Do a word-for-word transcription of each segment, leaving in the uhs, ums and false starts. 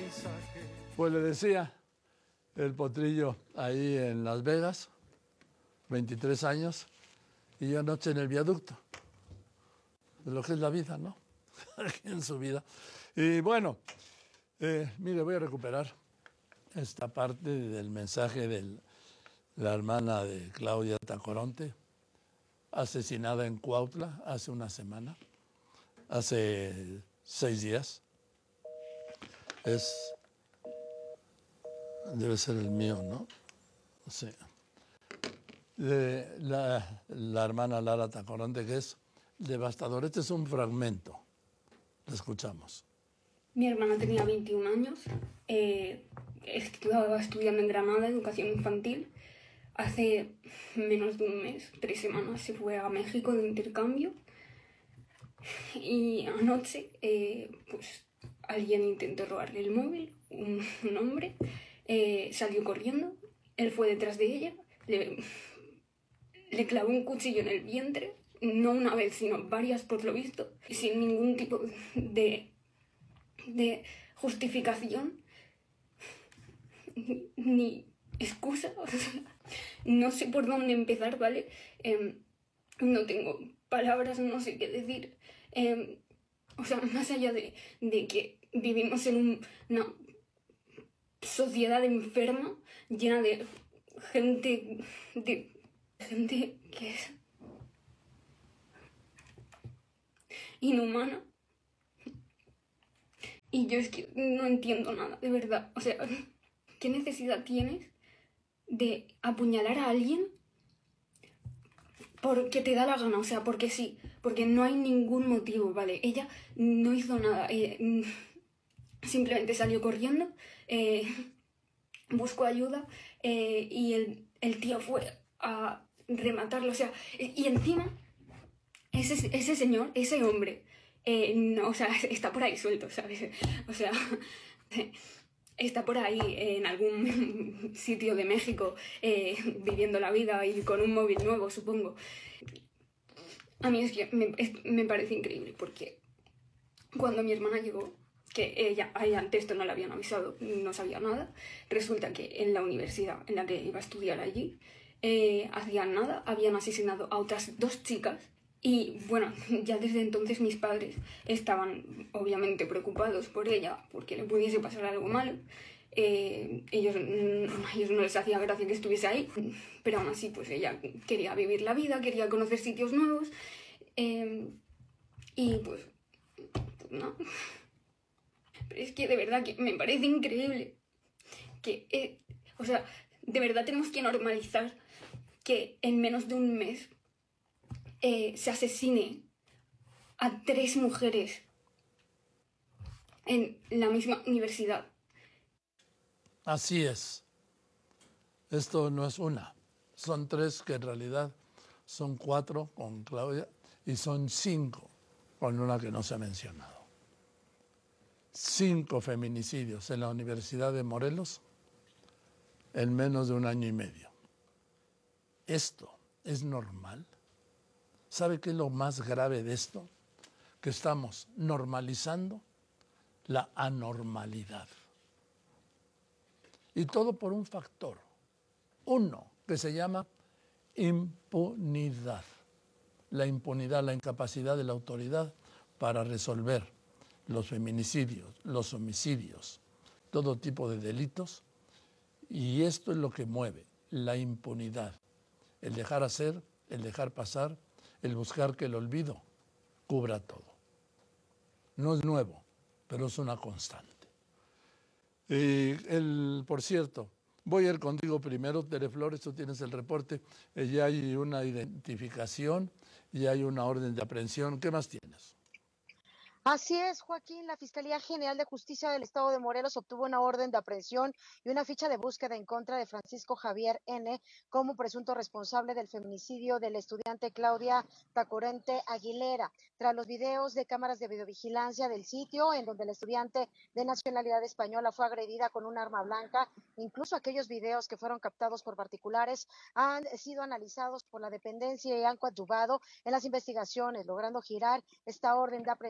Pues le decía, el potrillo ahí en Las Vegas, veintitrés años, y yo anoche en el viaducto, de lo que es la vida, ¿no? En su vida. Y bueno, eh, mire, voy a recuperar esta parte del mensaje de la hermana de Claudia Tacoronte, asesinada en Cuautla hace una semana, hace seis días. Es, debe ser el mío, ¿no? Sí. De la, la hermana Lara Tacoronte, que es devastador. Este es un fragmento. Lo escuchamos. Mi hermana tenía veintiún años, eh, estaba estudiando en Granada, educación infantil. Hace menos de un mes, tres semanas, se fue a México de intercambio. Y anoche, eh, pues, alguien intentó robarle el móvil, un, un hombre, eh, salió corriendo, él fue detrás de ella, le, le clavó un cuchillo en el vientre, no una vez, sino varias por lo visto, sin ningún tipo de, de justificación, ni, ni excusa, o sea, no sé por dónde empezar, ¿vale? Eh, no tengo palabras, no sé qué decir. Eh, o sea, más allá de, de que vivimos en un, una sociedad enferma, llena de gente, de gente que es inhumana. Y yo es que no entiendo nada, de verdad. O sea, ¿qué necesidad tienes de apuñalar a alguien porque te da la gana? O sea, porque sí, porque no hay ningún motivo, ¿vale? Ella no hizo nada, eh, simplemente salió corriendo, eh, buscó ayuda eh, y el, el tío fue a rematarlo, o sea, y encima ese, ese señor, ese hombre, eh, no, o sea, está por ahí suelto, ¿sabes? O sea, está por ahí en algún sitio de México eh, viviendo la vida y con un móvil nuevo, supongo. A mí es que me, es, me parece increíble porque cuando mi hermana llegó, que ella, a ella antes esto no le habían avisado, no sabía nada, resulta que en la universidad en la que iba a estudiar allí, eh, hacían nada, habían asesinado a otras dos chicas. Y bueno, ya desde entonces mis padres estaban obviamente preocupados por ella, porque le pudiese pasar algo malo. Eh, ellos, a ellos no les hacía gracia que estuviese ahí, pero aún así pues ella quería vivir la vida, quería conocer sitios nuevos. Eh, y pues, pues no. Pero es que de verdad que me parece increíble que, eh, o sea, de verdad tenemos que normalizar que en menos de un mes Eh, se asesine a tres mujeres en la misma universidad. Así es. Esto no es una. Son tres que en realidad son cuatro con Claudia y son cinco con una que no se ha mencionado. Cinco feminicidios en la Universidad de Morelos en menos de un año y medio. ¿Esto es normal? ¿Sabe qué es lo más grave de esto? Que estamos normalizando la anormalidad. Y todo por un factor, uno, que se llama impunidad. La impunidad, la incapacidad de la autoridad para resolver los feminicidios, los homicidios, todo tipo de delitos. Y esto es lo que mueve, la impunidad. El dejar hacer, el dejar pasar, el buscar que el olvido cubra todo. No es nuevo, pero es una constante. Y el, por cierto, voy a ir contigo primero, Tere Flores, tú tienes el reporte, eh, ya hay una identificación, ya hay una orden de aprehensión. ¿Qué más tienes? Así es, Joaquín. La Fiscalía General de Justicia del Estado de Morelos obtuvo una orden de aprehensión y una ficha de búsqueda en contra de Francisco Javier N. como presunto responsable del feminicidio de la estudiante Claudia Tacoronte Aguilera. Tras los videos de cámaras de videovigilancia del sitio, en donde la estudiante de nacionalidad española fue agredida con un arma blanca, incluso aquellos videos que fueron captados por particulares han sido analizados por la dependencia y han coadyuvado en las investigaciones, logrando girar esta orden de aprehensión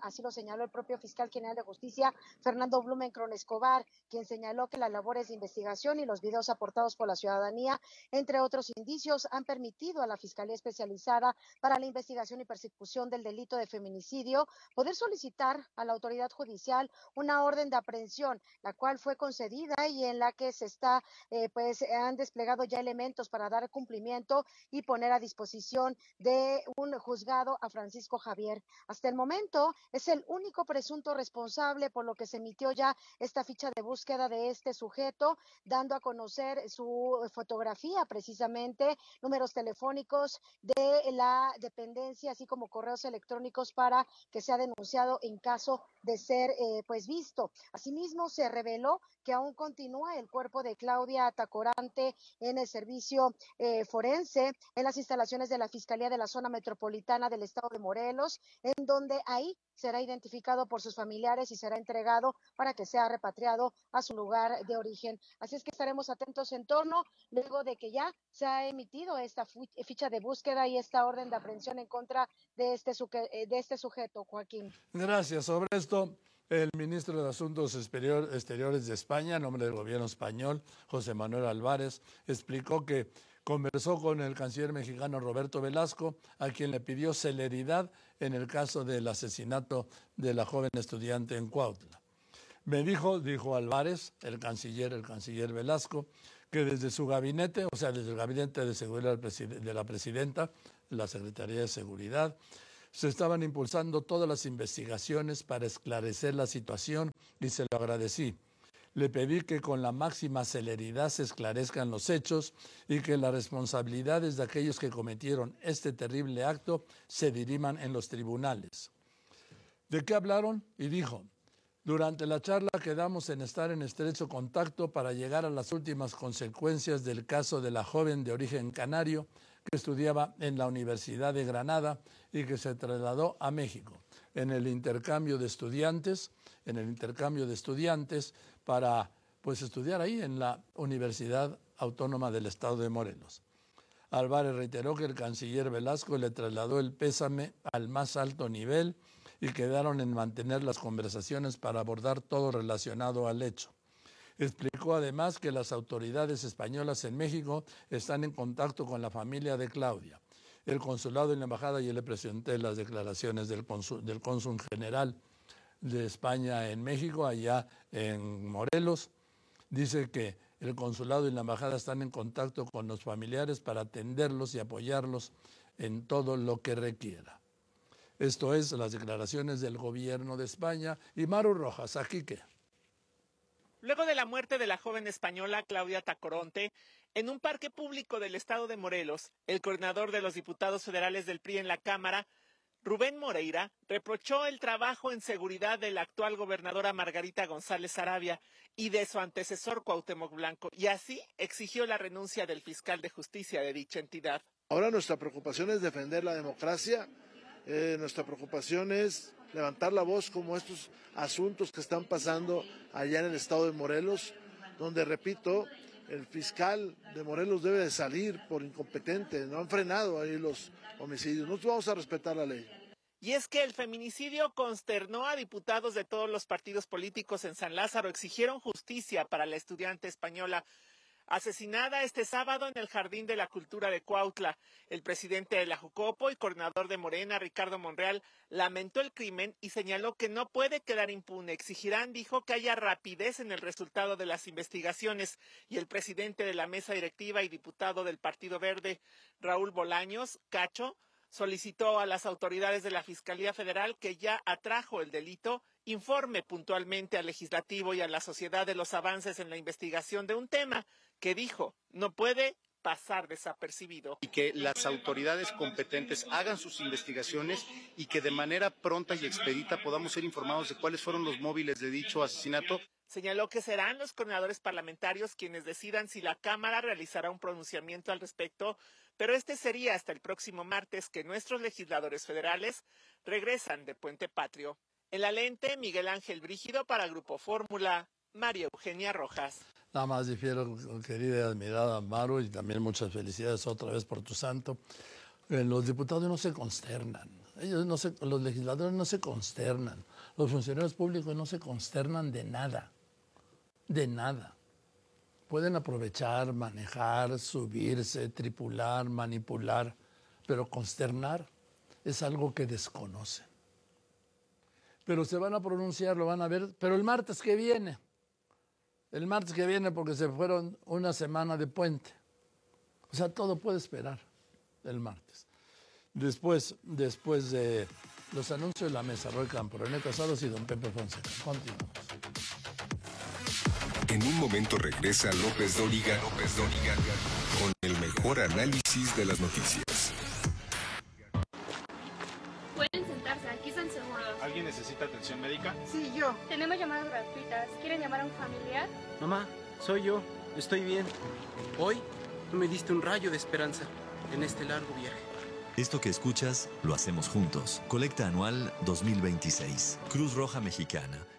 así lo señaló el propio fiscal general de justicia, Fernando Blumenkron Escobar, quien señaló que las labores de investigación y los videos aportados por la ciudadanía, entre otros indicios, han permitido a la Fiscalía Especializada para la Investigación y Persecución del Delito de Feminicidio poder solicitar a la autoridad judicial una orden de aprehensión, la cual fue concedida y en la que se está, eh, pues han desplegado ya elementos para dar cumplimiento y poner a disposición de un juzgado a Francisco Javier. Hasta el momento es el único presunto responsable, por lo que se emitió ya esta ficha de búsqueda de este sujeto, dando a conocer su fotografía precisamente, números telefónicos de la dependencia, así como correos electrónicos para que sea denunciado en caso de ser eh, pues visto. Asimismo, se reveló que aún continúa el cuerpo de Claudia Tacorante en el servicio eh, forense en las instalaciones de la Fiscalía de la Zona Metropolitana del Estado de Morelos, en donde ahí será identificado por sus familiares y será entregado para que sea repatriado a su lugar de origen. Así es que estaremos atentos en torno, luego de que ya se ha emitido esta ficha de búsqueda y esta orden de aprehensión en contra de este, de este sujeto, Joaquín. Gracias. Sobre esto, el ministro de Asuntos Exterior, Exteriores de España, en nombre del gobierno español, José Manuel Álvarez, explicó que conversó con el canciller mexicano Roberto Velasco, a quien le pidió celeridad en el caso del asesinato de la joven estudiante en Cuautla. Me dijo, dijo Álvarez, el canciller, el canciller Velasco, que desde su gabinete, o sea, desde el gabinete de seguridad de la presidenta, la Secretaría de Seguridad, se estaban impulsando todas las investigaciones para esclarecer la situación y se lo agradecí. Le pedí que con la máxima celeridad se esclarezcan los hechos y que las responsabilidades de aquellos que cometieron este terrible acto se diriman en los tribunales. ¿De qué hablaron? Y dijo, durante la charla quedamos en estar en estrecho contacto para llegar a las últimas consecuencias del caso de la joven de origen canario que estudiaba en la Universidad de Granada y que se trasladó a México en el intercambio de estudiantes, en el intercambio de estudiantes para pues estudiar ahí en la Universidad Autónoma del Estado de Morelos. Álvarez reiteró que el canciller Velasco le trasladó el pésame al más alto nivel y quedaron en mantener las conversaciones para abordar todo relacionado al hecho. Explicó además que las autoridades españolas en México están en contacto con la familia de Claudia. El consulado y la embajada, y le presenté las declaraciones del cónsul, del cónsul general de España en México, allá en Morelos, dice que el consulado y la embajada están en contacto con los familiares para atenderlos y apoyarlos en todo lo que requiera. Esto es las declaraciones del gobierno de España. Y Maru Rojas, ¿aquí qué? Luego de la muerte de la joven española Claudia Tacoronte, en un parque público del estado de Morelos, el coordinador de los diputados federales del P R I en la Cámara, Rubén Moreira, reprochó el trabajo en seguridad de la actual gobernadora Margarita González Sarabia y de su antecesor Cuauhtémoc Blanco, y así exigió la renuncia del fiscal de justicia de dicha entidad. Ahora nuestra preocupación es defender la democracia, eh, nuestra preocupación es levantar la voz como estos asuntos que están pasando allá en el estado de Morelos, donde, repito, el fiscal de Morelos debe de salir por incompetente, no han frenado ahí los homicidios, nosotros vamos a respetar la ley. Y es que el feminicidio consternó a diputados de todos los partidos políticos en San Lázaro, exigieron justicia para la estudiante española asesinada este sábado en el Jardín de la Cultura de Cuautla. El presidente de la Jucopo y coordinador de Morena, Ricardo Monreal, lamentó el crimen y señaló que no puede quedar impune. Exigirán, dijo, que haya rapidez en el resultado de las investigaciones. Y el presidente de la mesa directiva y diputado del Partido Verde, Raúl Bolaños Cacho, solicitó a las autoridades de la Fiscalía Federal, que ya atrajo el delito, informe puntualmente al legislativo y a la sociedad de los avances en la investigación de un tema que, dijo, no puede pasar desapercibido. Y que las autoridades competentes hagan sus investigaciones y que de manera pronta y expedita podamos ser informados de cuáles fueron los móviles de dicho asesinato. Señaló que serán los coordinadores parlamentarios quienes decidan si la Cámara realizará un pronunciamiento al respecto, pero este sería hasta el próximo martes que nuestros legisladores federales regresan de Puente Patrio. En la lente, Miguel Ángel Brígido para Grupo Fórmula, María Eugenia Rojas. Nada más difiero, querida y admirada Maru, y también muchas felicidades otra vez por tu santo. Eh, los diputados no se consternan. Ellos no se, los legisladores no se consternan, los funcionarios públicos no se consternan de nada, de nada. Pueden aprovechar, manejar, subirse, tripular, manipular, pero consternar es algo que desconocen. Pero se van a pronunciar, lo van a ver, pero el martes que viene, el martes que viene porque se fueron una semana de puente. O sea, todo puede esperar el martes. Después, después de los anuncios de la mesa, Roy Campo, René Casados y don Pepe Fonseca. Continuamos. En un momento regresa López Dóriga, López Dóriga con el mejor análisis de las noticias. Pueden sentarse, aquí están seguros. ¿Alguien necesita atención médica? Sí, yo. Tenemos llamadas gratuitas. ¿Quieren llamar a un familiar? Mamá, soy yo. Estoy bien. Hoy tú me diste un rayo de esperanza en este largo viaje. Esto que escuchas lo hacemos juntos. Colecta anual dos mil veintiséis. Cruz Roja Mexicana.